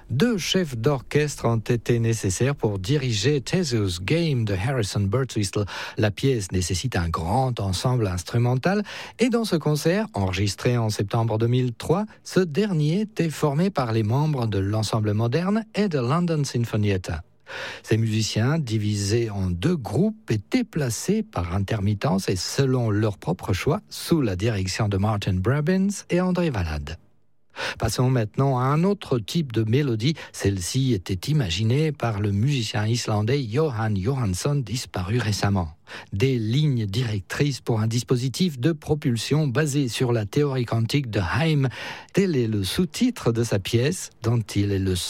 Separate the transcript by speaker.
Speaker 1: 2 chefs d'orchestre ont été nécessaires pour diriger Theseus Game de Harrison Birtwistle. La pièce nécessite un grand ensemble instrumental et dans ce concert, enregistré en septembre 2003, ce dernier était formé par les membres de l'ensemble moderne et de London Sinfonietta. Ces musiciens, divisés en 2 groupes, étaient placés par intermittence et selon leur propre choix, sous la direction de Martin Brabbins et André Valade. Passons maintenant à un autre type de mélodie. Celle-ci était imaginée par le musicien islandais Jóhann Jóhannsson, disparu récemment. Des lignes directrices pour un dispositif de propulsion basé sur la théorie quantique de Heim. Tel est le sous-titre de sa pièce, dont il est le